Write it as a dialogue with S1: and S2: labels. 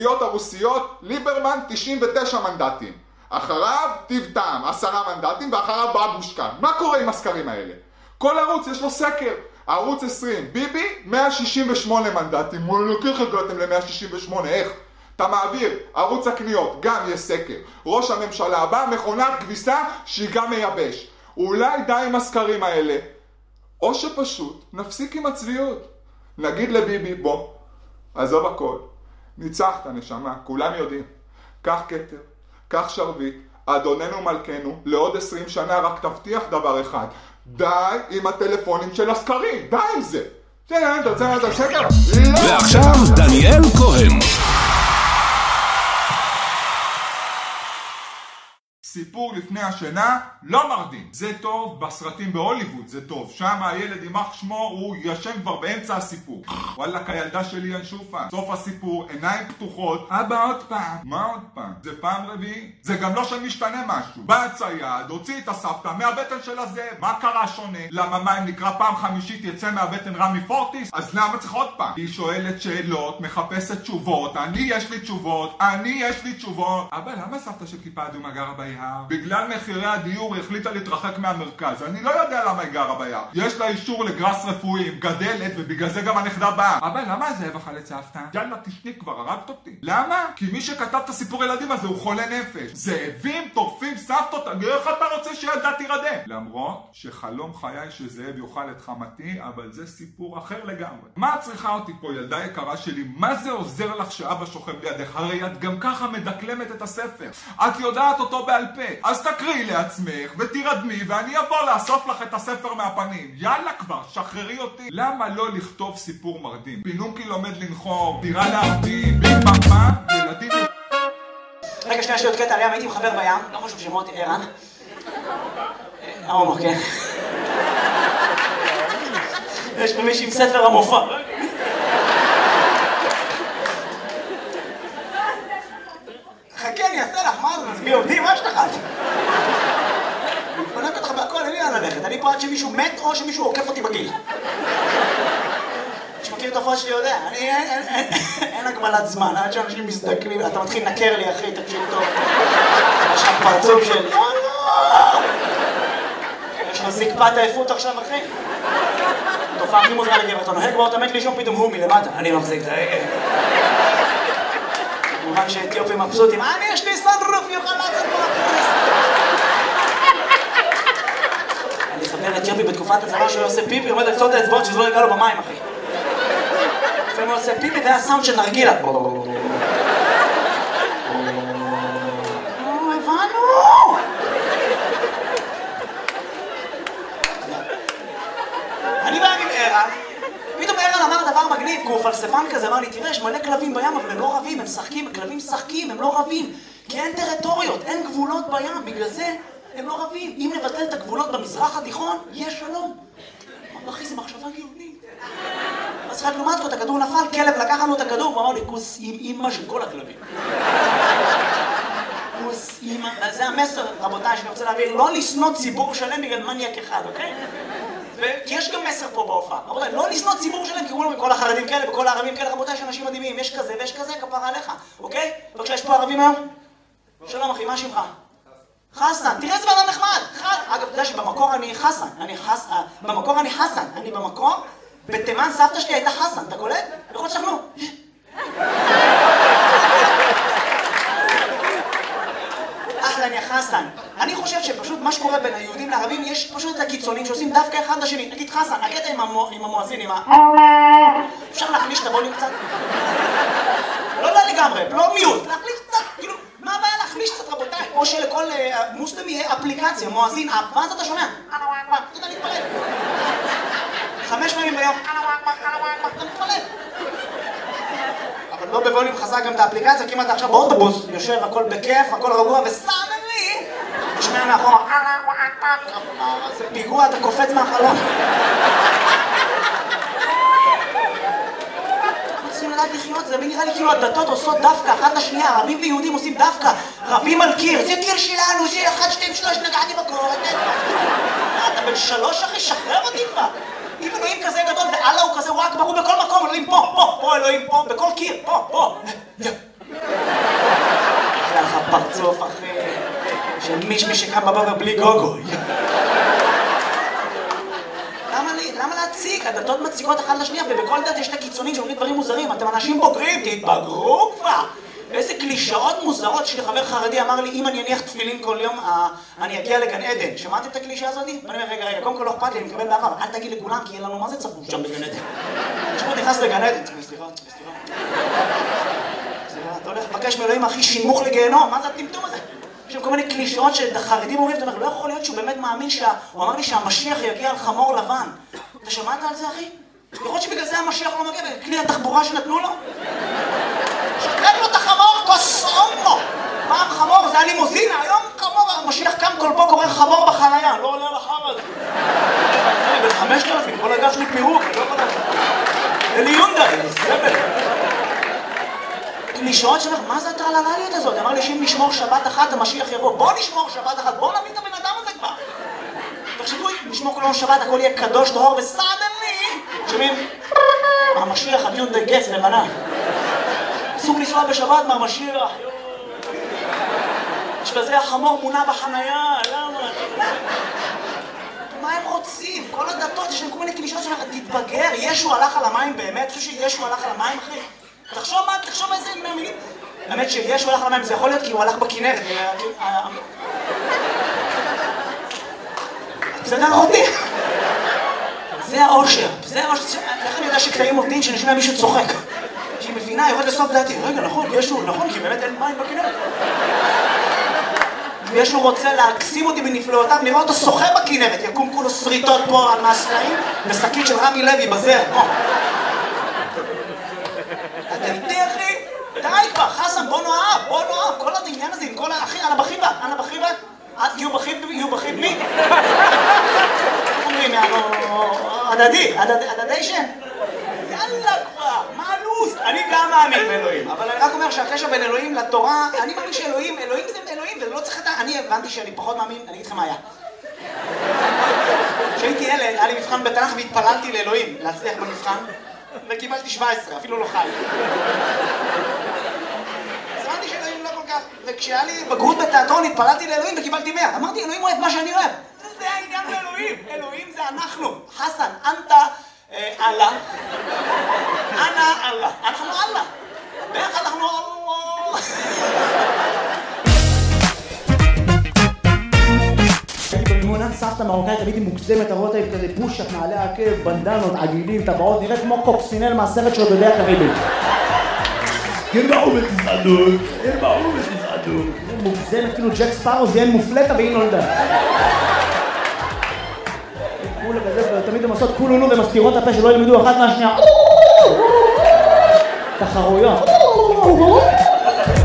S1: הרוסיות, ליברמן 99 מנדטים. אחריו טיב טעם 10 מנדטים, ואחריו בבושקה. מה קורה עם הסקרים האלה? כל ערוץ יש לו סקר. ערוץ 20, ביבי 168 מנדטים. איך הגעתם ל-168? איך? אתה מעביר, ערוץ הקניות, גם יש סקר. ראש הממשלה הבא, מכונת כביסה שהיא גם מייבש. אולי די עם הסקרים האלה, או שפשוט נפסיק עם הצביעות. נגיד לביבי, בוא, עזוב הכל, ניצחת נשמה, כולם יודעים. קח כתר, קח שרביט, אדוננו מלכנו, לעוד 20 שנה רק תבטיח דבר אחד. די עם הטלפונים של הסקרים, די עם זה.
S2: ועכשיו דניאל כהן.
S1: סיפור לפני השינה לא מרדים. זה טוב בסרטים בהוליווד, זה טוב. שם הילד יימח שמו, הוא ישן כבר באמצע הסיפור. וואלה, כילדה שלי ינשופה. סוף הסיפור, עיניים פתוחות. אבא עוד פעם. מה עוד פעם? זה פעם רביעי? זה גם לא שמשתנה משהו. בא הצייד, הוציא את הסבתא מהבטן של הזאב. מה קרה שונה? למה מה אם נקרא פעם חמישית יצא מהבטן רמי פורטיס? אז למה צריך עוד פעם? היא שואלת שאלות, מחפשת תשובות. יש לי תשובות. אבא, למה סבתא של כיפה אדומה גרה ביער? בגלל מחירי הדיור היא החליטה להתרחק מהמרכז. אני לא יודע למה היא גרה ביער. יש לה אישור לגרס רפואי, גדלת, ובגלל זה גם הנכדה באה. אבא, למה הזאב אכל את סבתא? יאללה, תשתיק כבר, הרגת אותי. למה? כי מי שכתב את הסיפור ילדים הזה הוא חולה נפש. זאבים טורפים סבתות, איך אתה רוצה שילדה תירדם? למרות שחלום חיי שזאב יאכל את חמתי, אבל זה סיפור אחר לגמרי. מה את צריכה אותי פה, ילדה יקרה שלי? מה זה עוזר לך שאבא שוכב לידך? הרי את גם ככה מדקלמת את הספר. את יודעת אותו בעל פה. אז תקריאי לעצמך ותירדמי ואני אבוא לאסוף לך את הספר מהפנים. יאללה כבר, שחררי אותי. למה לא לכתוב סיפור מרדים? פינוקי לומד לנחור, דירה לעבדים, ביפאפה, ילדים...
S3: רגע, שנייה שלי עוד קטע עליהם, הייתי מחבר בים, לא חשוב שמות, ערן. עומר, כן. יש פה מישהי עם ספר המופע. חכה, אני אעשה לך, מה זה? מזמי עובדים, מה יש לך? אני חונק אותך בהכל, אין לי לאן ללכת. אני פה עד שמישהו מת או שמישהו עוקף אותי בגיל. מי שמכיר את הפרט שלי יודע, אין הגבלת זמן, עד שאנשים מזדקנים, אתה מתחיל לנקר לי, אחי, תקשיב טוב. יש לך פרצוף של... יש לך זקפת עייפות עכשיו, אחי? תופעה הכי מוזרה לגבר, אתה נוהג בו, אתה מת לישון, פתאום הוא מלמטה. אני מחזיק את ההגה. כמובן שאתיופים מבסוטים, יש לי סנדרוף, יוכל לעשות מהפרס. אני חבר אתיופי בתקופת הצבא שהוא עושה פיפי, עומד על קצות האצבעות שזה לא יגע לו במים, אחי. לפעמים הוא עושה פיפי והיה סאונד של נרגילה. הבנו! אני בא עם ערן, פתאום ערן אמר דבר מגניב, כי הוא פלספן כזה, אמר לי, תראה, יש מלא כלבים בים, אבל הם לא רבים, הם משחקים, כלבים משחקים, הם לא רבים, כי אין טריטוריות, אין גבולות בים, בגלל זה הם לא רבים. אם נבטל את הגבולות במזרח התיכון, יש שלום. אמר, אחי, זה מחשבה גאונית. אז אחד לעומת זאת, הכדור נפל, כלב לקח לנו את הכדור, והוא אמר לי, כוס עם אמא של כל הכלבים. כוס אמא, זה המסר, רבותיי, שאני רוצה להעביר, לא לשנוא ציבור שלם בגלל מניאק אחד, אוקיי? כי יש גם מסר פה בהופעה. רבותיי, לא לשנוא ציבור שלם, כי כולם כל החרדים כאלה וכל הערבים כאלה, רבותיי, יש אנשים מדהימים, יש כזה ויש כזה, כפרה עליך, אוקיי? בבקשה, יש פה ערבים היום? שלום אחי, מה שמך? חסן, תראה איזה בן נחמד. אגב, אתה יודע שבמקור אני חסן, במקור אני חסן, אני במקור, בתימן סבתא שלי הייתה חסן, אתה קולט? יכול להיות שאנחנו... אחלה, יא חסן. אני חושב שפשוט מה שקורה בין היהודים לערבים, יש פשוט את הקיצונים שעושים דווקא אחד לשני. נגיד חסן, הקטע עם המואזין, עם ה... אפשר להחליש את הווליום קצת? לא לגמרי, לא מיוט, להחליש קצת, כאילו, מה הבעיה להחליש קצת רבותיי? או שלכל מוסלם יהיה אפליקציה, מואזין אפ, ואז אתה שומע? אתה יודע להתפלל. 5 פעמים ביום. אתה מתפלל. אבל לא בווליום חזק גם את האפליקציה, כי אם אתה עכשיו באוטובוס, יושב, הכל בכיף, הכל רגוע, וסאמן לי, תשמע מאחורה, זה פיגוע, אתה קופץ מהחלון. אנחנו צריכים לדעת לחיות, זה נראה לי כאילו הדתות עושות דווקא, אחת לשנייה, ערבים ויהודים עושים דווקא, רבים על קיר, זה קיר שלנו, זה 1, 2, 3, נגעתי בקור, אתה בן 3 אחי, שחרר אותי כבר. אם אלוהים כזה גדול ואללה הוא כזה, הוא רק ברור בכל מקום, אלוהים פה, אלוהים פה, בכל קיר, פה. בסוף, אחי, של מישמי שקם בבוקר בלי גוגו. למה להציג? הדתות מציקות אחת לשנייה, ובכל דת יש את הקיצונים שאומרים דברים מוזרים. אתם אנשים בוגרים, תתבגרו כבר! איזה קלישאות מוזרות. שלי חבר חרדי אמר לי, אם אני אניח תפילין כל יום, אני אגיע לגן עדן. שמעתם את הקלישה הזאת? ואני אומר, רגע, קודם כל לא אכפת לי, אני מקבל באהבה, אל תגיד לכולם, כי יהיה לנו מה זה צפוף שם בגן עדן. כשהוא נכנס לגן עדן, סליחה, אתה הולך לבקש מאלוהים הכי שימוך לגיהנום, מה זה הטמטום הזה? יש שם כל מיני קלישאות שחרדים אומרים, אתה אומר, לא יכול להיות שהוא באמת מאמין הוא אמר לי שהמשיח יגיע על חמור לבן. אתה שמעת על זה, אחי? יכול להיות שבגלל זה המשיח לא מגיע, בכלי התחבורה שנתנו לו? שתן לו את החמור, קוסומו! פעם חמור, זה היה לימוזינה, היום חמור, המשיח קם כל פה קורא חמור בחנייה, לא עולה על החר הזה. אני בן 5,000, כל הגב שלי פירוק, לא יכול לדעת. אליונדאי, זבל. קלישאות שאומר, מה זה הטרללליות הזאת? אמר לי שאם נשמור שבת אחת, המשיח יבוא. בוא נשמור שבת אחת, בוא נביא את הבן אדם הזה כבר. תחשבו, נשמור כל יום שבת, הכל יהיה קדוש, טהור וסדני. שומעים? המשיח, הדיונדאי גץ, לבנה. אסור לנסוע בשבת מהמשיח. שבזה החמור מונה בחנייה, למה? מה הם רוצים? כל הדתות, יש להם כל מיני קלישאות שאומר, תתבגר, ישו הלך על המים באמת? אתה חושב שישו הלך על המים, אחי? תחשוב איזה מילים. האמת שישו הלך על המים, זה יכול להיות כי הוא הלך בכנרת. זה גם אותי. זה האושר. איך אני יודע שקטעים עובדים שנשמע מישהו צוחק? שהיא מבינה, יורד לסוף דעתי. רגע, נכון, ישו, נכון, כי באמת אין מים בכנרת. וישו רוצה להקסים אותי בנפלאותיו, נראה אותו שוחה בכנרת, יקום כולו שריטות פה על מהסלעים, ושקית של רמי לוי בזר. אתה איתי, אחי? די כבר, חסן, בוא נאהב, כל העניין הזה עם כל אחי, אנא בחיבה, יהיו בחיב מי? איך אומרים, הדדיישן? יאללה כבר, מה הלו"ז? אני גם מאמין באלוהים, אבל אני רק אומר שהקשר בין אלוהים לתורה, אני מאמין שאלוהים זה אלוהים, ולא צריך את אני הבנתי שאני פחות מאמין, אני אגיד לכם מה היה. כשהייתי ילד, היה לי מבחן בתנ"ך והתפללתי לאלוהים להצליח במבחן, וקיבלתי 17, אפילו לא חי. אז הבנתי שאלוהים לא כל כך, וכשהיה לי בגרות בתיאטרון התפללתי לאלוהים וקיבלתי 100. אמרתי, אלוהים אוהב מה שאני אוהב. זה העניין לאלוהים, אלוהים זה אנחנו. חסן, אנטה אללה. אנא אללה. אנחנו אללה. ביחד אנחנו אללה. הייתי במימונה, סבתא מרוקאית, הייתי מוגזמת, אתה רואה אותה כזה פושט, נעלי עקב, בנדנות, עגילים, טבעות, נראית כמו קוקסינל מהסרט של בדרך הקריבית. גזענות. מוגזמת, כאילו ג'ק ספארו זיין מופלטה והיא נולדה. כולה כזה, תמיד הם עושות כולונו ומסתירות הפה שלא ילמדו אחת מהשנייה. תחרויות.